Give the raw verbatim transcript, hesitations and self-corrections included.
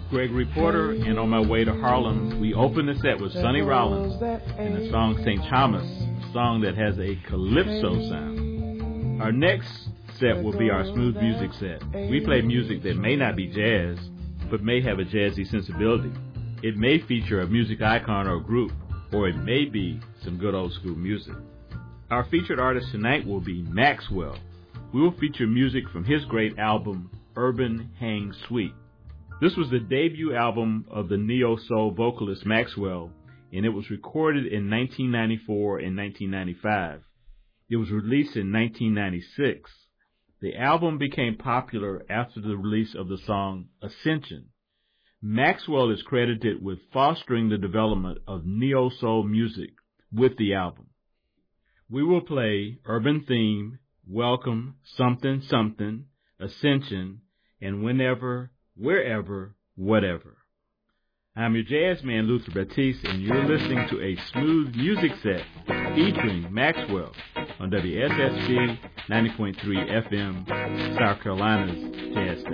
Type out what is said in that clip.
Gregory Porter, and On My Way to Harlem, we open the set with Sonny Rollins and the song Saint Thomas, a song that has a calypso sound. Our next set will be our smooth music set. We play music that may not be jazz, but may have a jazzy sensibility. It may feature a music icon or group, or it may be some good old school music. Our featured artist tonight will be Maxwell. We will feature music from his great album, Urban Hang Suite. This was the debut album of the neo-soul vocalist Maxwell, and it was recorded in nineteen ninety-four and nineteen ninety-five. It was released in nineteen ninety-six. The album became popular after the release of the song Ascension. Maxwell is credited with fostering the development of neo-soul music with the album. We will play Urban Theme, Welcome, Something Something, Ascension, and Whenever, Wherever, Whatever. I'm your jazz man, Luther Batiste, and you're listening to a smooth music set featuring Maxwell on W S S P ninety point three F M, South Carolina's Jazz Station.